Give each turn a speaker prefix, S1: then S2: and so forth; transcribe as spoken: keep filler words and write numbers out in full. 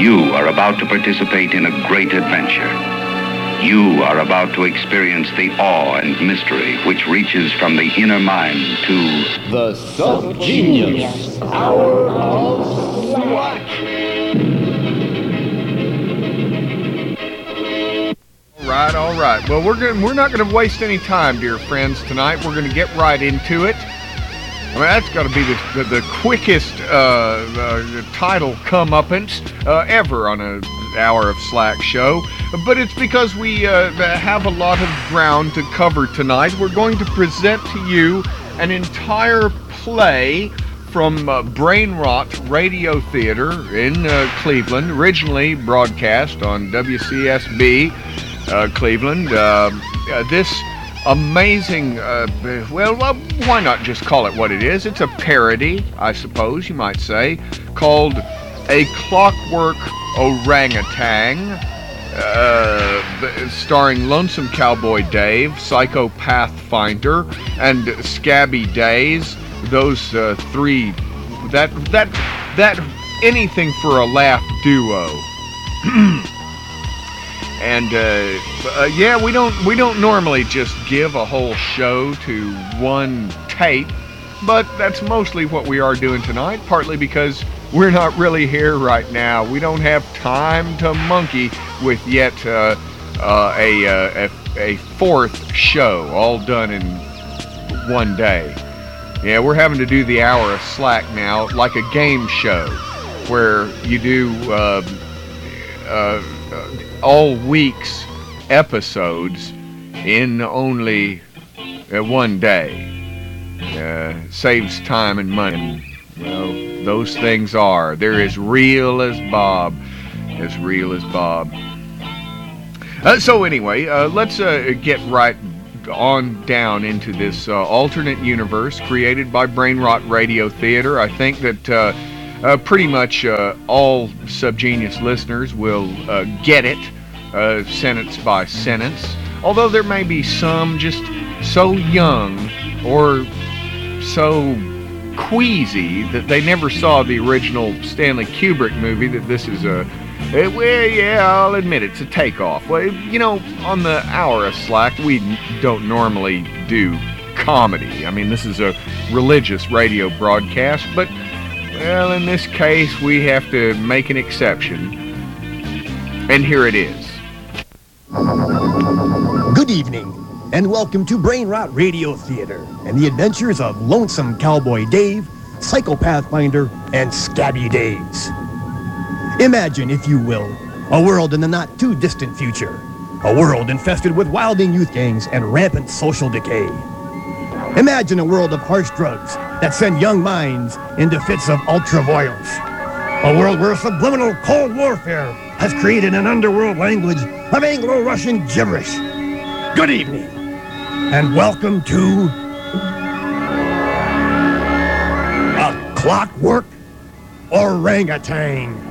S1: You are about to participate in a great adventure. You are about to experience the awe and mystery which reaches from the inner mind to
S2: the Subgenius Hour of Slack.
S3: All right, all right. Well, we're going we're not going to waste any time, dear friends. Tonight we're going to get right into it. I mean, that's got to be the, the, the quickest uh, uh, title comeuppance uh, ever on an Hour of Slack show. But it's because we uh, have a lot of ground to cover tonight. We're going to present to you an entire play from uh, Brain Rot Radio Theater in uh, Cleveland, originally broadcast on W C S B uh, Cleveland. Uh, uh, this amazing, uh, well, well, why not just call it what it is? It's a parody, I suppose you might say, called A Clockwork Orangutan, uh, starring Lonesome Cowboy Dave, Psycho Pathfinder, and Scabby Days. Those uh, three, that, that, that, anything for a laugh duo. And uh, uh, yeah, we don't we don't normally just give a whole show to one tape, but that's mostly what we are doing tonight. Partly because we're not really here right now. We don't have time to monkey with yet uh, uh, a, uh, a a fourth show all done in one day. Yeah, we're having to do the Hour of Slack now, like a game show, where you do. Uh, uh, all week's episodes in only uh, one day. Uh, saves time and money. Well, those things are. They're as real as Bob. As real as Bob. Uh, so anyway, uh, let's uh, get right on down into this uh, alternate universe created by Brain Rot Radio Theater. I think that uh, Uh, pretty much uh, all Subgenius listeners will uh, get it uh, sentence by sentence, although there may be some just so young or so queasy that they never saw the original Stanley Kubrick movie that this is a, eh, well, yeah, I'll admit it's a takeoff. Well, you know, on the Hour of Slack, we don't normally do comedy. I mean, this is a religious radio broadcast, but well, in this case, we have to make an exception. And here it is.
S4: Good evening, and welcome to Brain Rot Radio Theater and the adventures of Lonesome Cowboy Dave, Psycho Pathfinder, and Scabby Days. Imagine, if you will, a world in the not-too-distant future. A world infested with wilding youth gangs and rampant social decay. Imagine a world of harsh drugs that send young minds into fits of ultra-violence. A world where subliminal Cold Warfare has created an underworld language of Anglo-Russian gibberish. Good evening, and welcome to A Clockwork Orangutan.